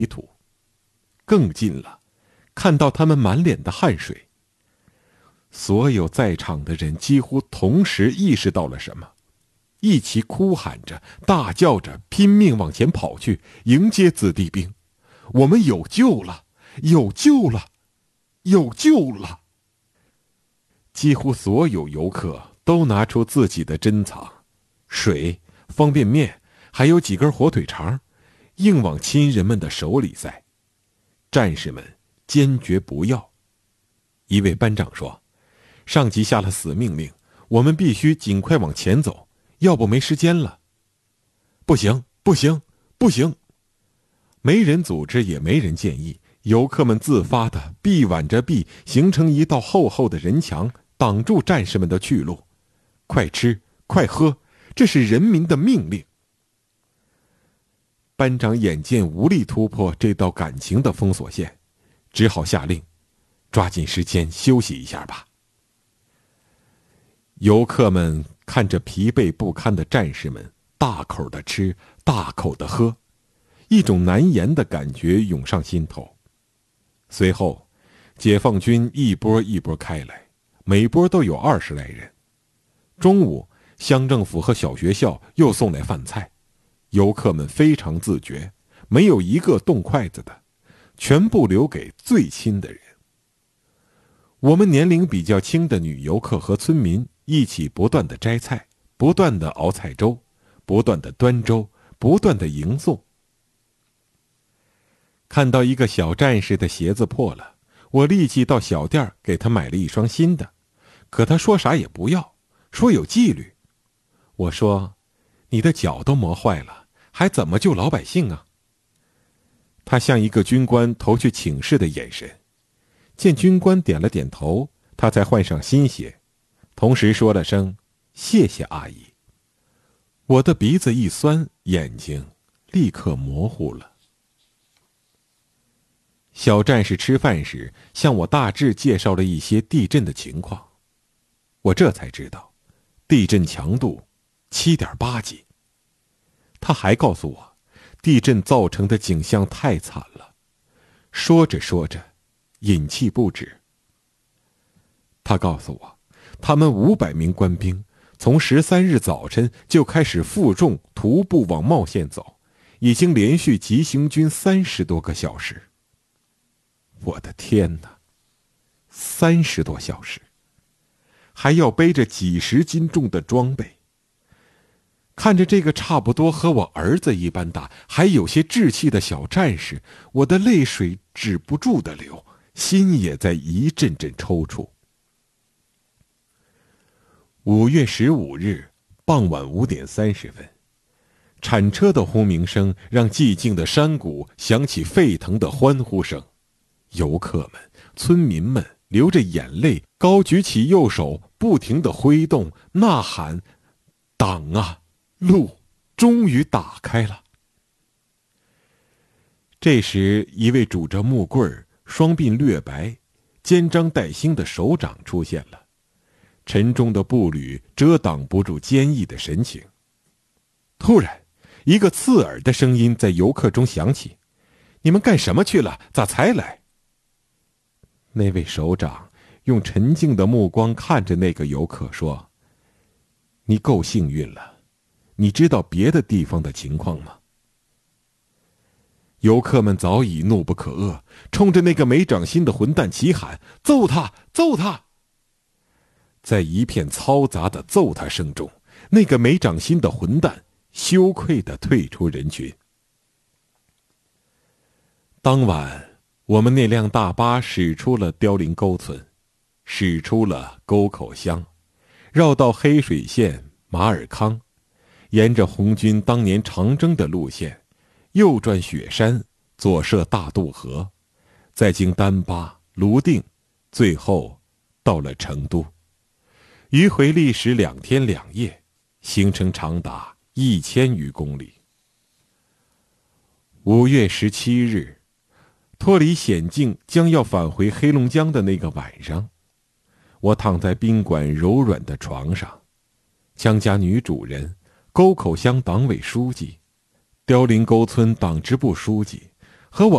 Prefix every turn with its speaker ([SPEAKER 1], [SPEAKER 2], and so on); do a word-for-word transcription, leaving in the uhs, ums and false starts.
[SPEAKER 1] 土。更近了，看到他们满脸的汗水。所有在场的人几乎同时意识到了什么，一起哭喊着，大叫着，拼命往前跑去，迎接子弟兵。我们有救了，有救了，有救了！几乎所有游客都拿出自己的珍藏，水、方便面，还有几根火腿肠，硬往亲人们的手里塞。战士们坚决不要。一位班长说，上级下了死命令，我们必须尽快往前走，要不没时间了。不行，不行，不行！没人组织，也没人建议，游客们自发地臂挽着臂，形成一道厚厚的人墙，挡住战士们的去路。快吃，快喝，这是人民的命令。班长眼见无力突破这道感情的封锁线，只好下令，抓紧时间休息一下吧。游客们看着疲惫不堪的战士们，大口的吃，大口的喝，一种难言的感觉涌上心头。随后，解放军一波一波开来，每波都有二十来人。中午，乡政府和小学校又送来饭菜，游客们非常自觉，没有一个动筷子的，全部留给最亲的人。我们年龄比较轻的女游客和村民一起不断地摘菜，不断地熬菜粥，不断地端粥，不断地迎送。看到一个小战士的鞋子破了，我立即到小店给他买了一双新的，可他说啥也不要，说有纪律。我说，你的脚都磨坏了，还怎么救老百姓啊？他像一个军官投去请示的眼神，见军官点了点头，他才换上新鞋，同时说了声谢谢阿姨。我的鼻子一酸，眼睛立刻模糊了。小战士吃饭时向我大致介绍了一些地震的情况，我这才知道地震强度 七点八 级。他还告诉我，地震造成的景象太惨了。说着说着，饮气不止。他告诉我，他们五百名官兵从十三日早晨就开始负重徒步往茂县走，已经连续急行军三十多个小时。我的天哪，三十多小时，还要背着几十斤重的装备。看着这个差不多和我儿子一般大，还有些稚气的小战士，我的泪水止不住的流，心也在一阵阵抽搐。五月十五日傍晚五点三十分，铲车的轰鸣声让寂静的山谷响起沸腾的欢呼声。游客们、村民们流着眼泪，高举起右手，不停地挥动、呐喊：党啊，路终于打开了。这时，一位拄着木棍、双鬓略白、肩章带星的首长出现了，沉重的步履遮挡不住坚毅的神情。突然，一个刺耳的声音在游客中响起：你们干什么去了？咋才来？那位首长用沉静的目光看着那个游客说：你够幸运了，你知道别的地方的情况吗？游客们早已怒不可遏，冲着那个没长心的混蛋齐喊：揍他，揍他！在一片嘈杂的揍他声中，那个没长心的混蛋羞愧地退出人群。当晚，我们那辆大巴驶出了凋零沟村，驶出了沟口乡，绕到黑水县马尔康，沿着红军当年长征的路线，右转雪山，左涉大渡河，再经丹巴、泸定，最后到了成都。迂回历时两天两夜，行程长达一千余公里。五月十七日，脱离险境将要返回黑龙江的那个晚上，我躺在宾馆柔软的床上，江家女主人、沟口乡党委书记、凋零沟村党支部书记和我